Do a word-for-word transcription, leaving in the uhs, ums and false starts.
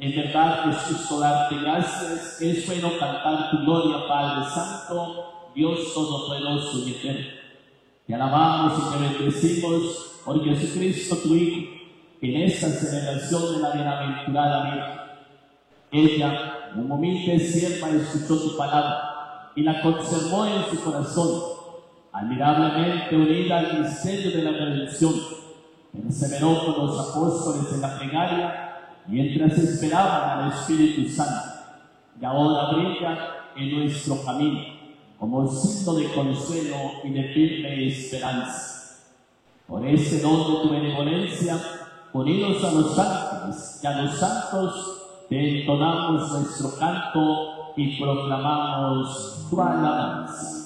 En verdad es justo darte gracias, es bueno cantar tu gloria, Padre Santo, Dios Todopoderoso y Eterno. Te alabamos y te bendecimos por Jesucristo tu Hijo, que en esta celebración de la bienaventurada Virgen, ella, como humilde sierva, escuchó tu palabra y la conservó en su corazón, admirablemente unida al misterio de la redención. Perseveró con los apóstoles en la plegaria mientras esperaban al Espíritu Santo, y ahora brilla en nuestro camino como signo de consuelo y de firme esperanza. Por ese don de tu benevolencia, unidos a los ángeles y a los santos, te entonamos nuestro canto y proclamamos tu alabanza.